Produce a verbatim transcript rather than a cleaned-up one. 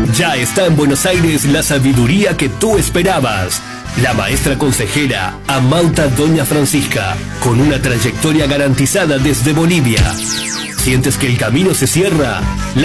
Ya está en Buenos Aires la sabiduría que tú esperabas. La maestra consejera Amauta Doña Francisca, con una trayectoria garantizada desde Bolivia. ¿Sientes que el camino se cierra?